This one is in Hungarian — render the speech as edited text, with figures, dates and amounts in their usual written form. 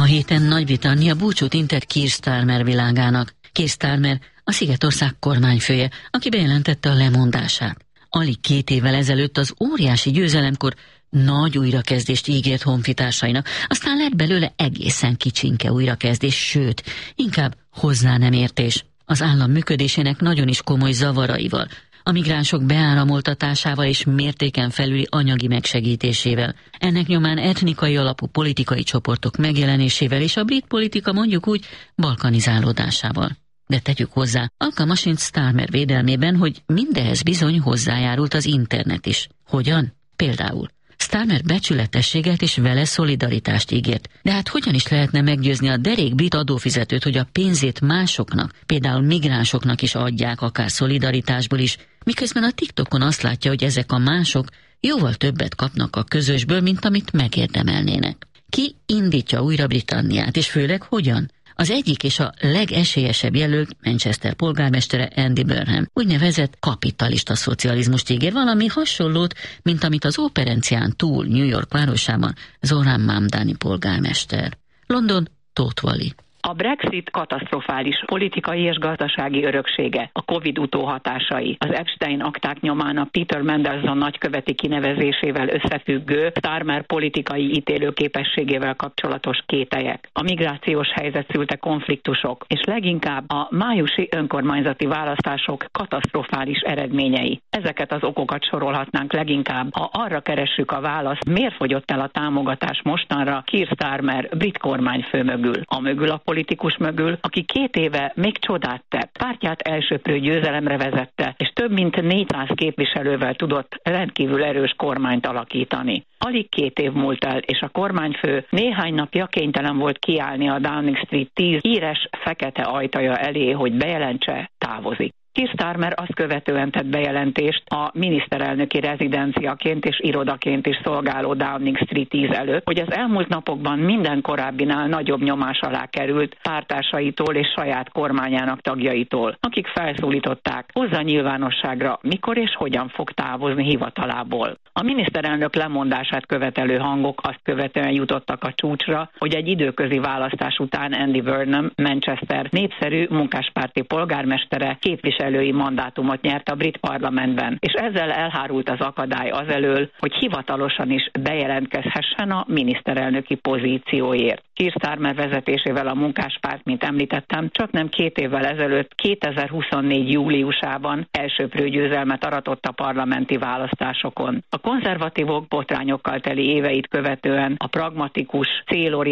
héten Nagy-Britannia búcsút intett Keir Starmer világának. Keir Starmer a Szigetország kormányfője, aki bejelentette a lemondását. Alig 2 évvel ezelőtt az óriási győzelemkor nagy újrakezdést ígért honfitársainak, aztán lett belőle egészen kicsinke újrakezdés, sőt, inkább hozzá nem értés. Az állam működésének nagyon is komoly zavaraival, a migránsok beáramoltatásával és mértéken felüli anyagi megsegítésével. Ennek nyomán etnikai alapú politikai csoportok megjelenésével és a brit politika mondjuk úgy balkanizálódásával. De tegyük hozzá, alkalmasint Starmer védelmében, hogy mindehez bizony hozzájárult az internet is. Hogyan? Például Starmer becsületességet és vele szolidaritást ígért. De hát hogyan is lehetne meggyőzni a derék brit adófizetőt, hogy a pénzét másoknak, például migránsoknak is adják, akár szolidaritásból is, miközben a TikTokon azt látja, hogy ezek a mások jóval többet kapnak a közösből, mint amit megérdemelnének. Ki indítja újra Britanniát, és főleg hogyan? Az egyik és a legesélyesebb jelölt Manchester polgármestere Andy Burnham úgynevezett kapitalista szocializmust ígér, valami hasonlót, mint amit az Operencián túl New York városában Zoran Mamdani polgármester. London, Tóth Vali. A Brexit katasztrofális politikai és gazdasági öröksége, a Covid utóhatásai, az Epstein akták nyomán a Peter Mandelson nagyköveti kinevezésével összefüggő Starmer politikai ítélőképességével kapcsolatos kételyek, a migrációs helyzet szülte konfliktusok, és leginkább a májusi önkormányzati választások katasztrofális eredményei. Ezeket az okokat sorolhatnánk leginkább, ha arra keressük a választ, miért fogyott el a támogatás mostanra Keir Starmer brit kormányfő mögül, amögül a politikus mögül, aki 2 éve még csodát tett. Pártját elsöprő győzelemre vezette, és több mint 400 képviselővel tudott rendkívül erős kormányt alakítani. Alig 2 év múlt el, és a kormányfő néhány napja kénytelen volt kiállni a Downing Street 10 híres fekete ajtaja elé, hogy bejelentse, távozik. Keir Starmer azt követően tett bejelentést a miniszterelnöki rezidenciaként és irodaként is szolgáló Downing Street 10 előtt, hogy az elmúlt napokban minden korábbinál nagyobb nyomás alá került párttársaitól és saját kormányának tagjaitól, akik felszólították, hozza nyilvánosságra, mikor és hogyan fog távozni hivatalából. A miniszterelnök lemondását követelő hangok azt követően jutottak a csúcsra, hogy egy időközi választás után Andy Burnham, Manchester népszerű munkáspárti polgármestere képviselői mandátumot nyert a brit parlamentben, és ezzel elhárult az akadály azelől, hogy hivatalosan is bejelentkezhessen a miniszterelnöki pozícióért. Keir Starmer vezetésével a munkáspárt, mint említettem, csaknem 2 évvel ezelőtt, 2024. júliusában elsöprő győzelmet aratott a parlamenti választásokon. A konzervatívok botrányokkal teli éveit követően a pragmatikus, célorientált